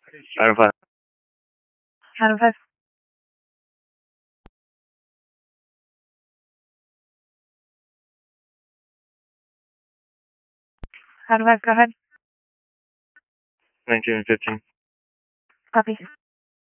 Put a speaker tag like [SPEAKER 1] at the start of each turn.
[SPEAKER 1] Iron 5.
[SPEAKER 2] Adam 5. Adam 5, go ahead.
[SPEAKER 1] 19 and 15.
[SPEAKER 2] Copy.